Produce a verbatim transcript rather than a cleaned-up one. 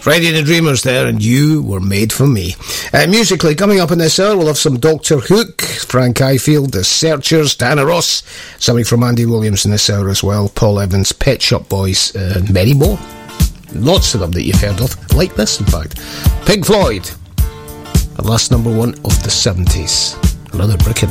Friday the Dreamers there, and You Were Made For Me. Uh, musically, coming up in this hour, we'll have some Doctor Hook, Frank Ifield, The Searchers, Diana Ross, something from Andy Williams in this hour as well, Paul Evans, Pet Shop Boys, uh, and many more. Lots of them that you've heard of, like this in fact. Pink Floyd, the last number one of the seventies. Another brick in